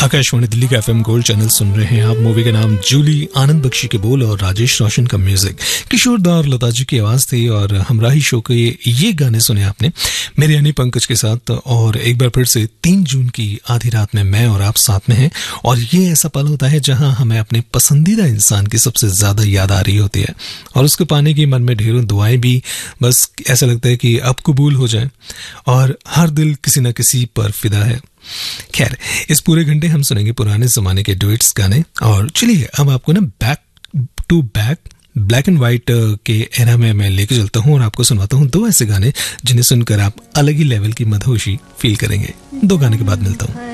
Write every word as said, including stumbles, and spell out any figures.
आकाशवाणी दिल्ली का FM gold channel सुन रहे हैं आप। मूवी का नाम जूली, आनंद बख्शी के बोल और राजेश रोशन का म्यूजिक। किशोर दा और लता जी की आवाज थी और हमराही शो के ये गाने सुने आपने मेरे यानी पंकज के साथ। और एक बार फिर से तीन जून की आधी रात में मैं और आप साथ में हैं और ये ऐसा पल होता है जहां हमें अपने पसंदीदा इंसान की सबसे ज्यादा याद आ रही होती है और उसको पाने की मन में ढेरों दुआएं भी बस ऐसा लगता है कि अब कबूल हो जाए और हर दिल किसी न किसी पर फिदा है। खैर, इस पूरे घंटे हम सुनेंगे पुराने जमाने के डुएट्स गाने। और चलिए अब आपको ना back to back black and white के एरा में मैं लेके चलता हूं और आपको सुनवाता हूं दो ऐसे गाने जिन्हें सुनकर आप अलग ही लेवल की मदहोशी फील करेंगे। दो गाने के बाद मिलता हूं।